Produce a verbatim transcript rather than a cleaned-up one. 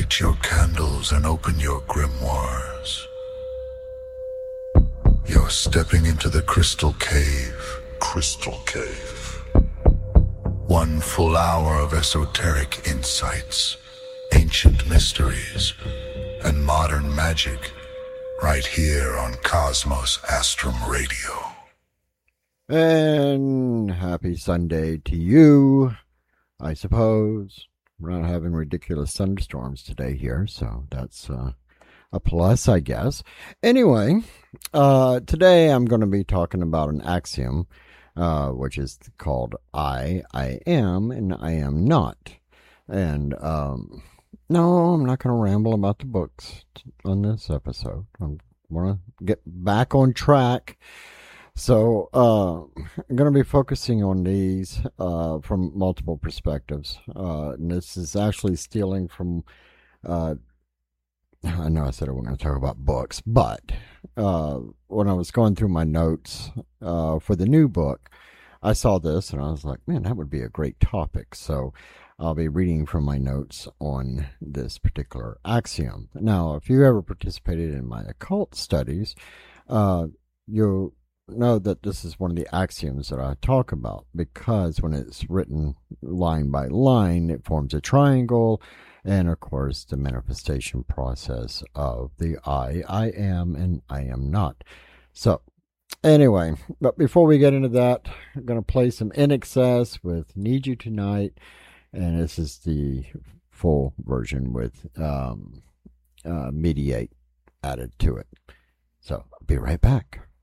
Light your candles and open your grimoires. You're stepping into the Crystal Cave. Crystal Cave. One full hour of esoteric insights, ancient mysteries, and modern magic, right here on Cosmos Astrum Radio. And happy Sunday to you, I suppose. We're not having ridiculous thunderstorms today here, so that's uh, a plus, I guess. Anyway, uh, today I'm going to be talking about an axiom, uh, which is called I, I am, and I am not. And um, no, I'm not going to ramble about the books on this episode. I want to get back on track. So uh, I'm going to be focusing on these uh, from multiple perspectives. Uh, and this is actually stealing from, uh, I know I said I wasn't going to talk about books, but uh, when I was going through my notes uh, for the new book, I saw this and I was like, man, that would be a great topic. So I'll be reading from my notes on this particular axiom. Now, if you ever participated in my occult studies, uh, you'll know that this is one of the axioms that I talk about, because when it's written line by line, it forms a triangle, and of course the manifestation process of the I, I am, and I am not. So anyway, but before we get into that, I'm going to play some In Excess with Need You Tonight, and this is the full version with um, uh, Mediate added to it. So I'll be right back.